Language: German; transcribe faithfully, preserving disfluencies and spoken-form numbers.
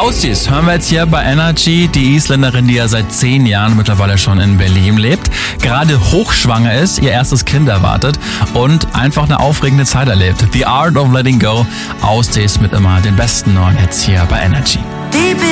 Ghosties hören wir jetzt hier bei Energy. Die Isländerin, die ja seit zehn Jahren mittlerweile schon in Berlin lebt, gerade hochschwanger ist, ihr erstes Kind erwartet und einfach eine aufregende Zeit erlebt. The Art of Letting Go, Ghosties mit immer den besten neuen Hits hier bei Energy.